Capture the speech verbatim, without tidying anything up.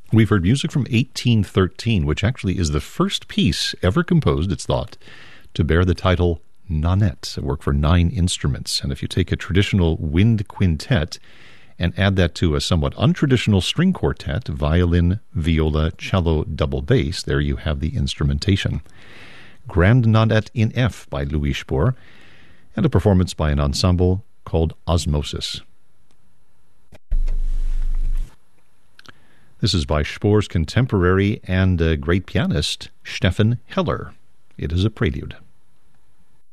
We've heard music from eighteen thirteen, which actually is the first piece ever composed, it's thought, to bear the title Nonet, a work for nine instruments. And if you take a traditional wind quintet and add that to a somewhat untraditional string quartet, violin, viola, cello, double bass, there you have the instrumentation. Grand Nonet in F by Louis Spohr, and a performance by an ensemble called Osmosis. This is by Spohr's contemporary and uh, great pianist, Stefan Heller. It is a prelude.